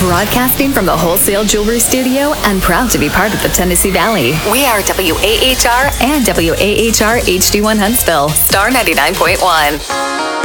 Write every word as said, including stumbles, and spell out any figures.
Broadcasting from the Wholesale Jewelry Studio and proud to be part of the Tennessee Valley. We are W A H R and W A H R H D one Huntsville, Star ninety-nine point one.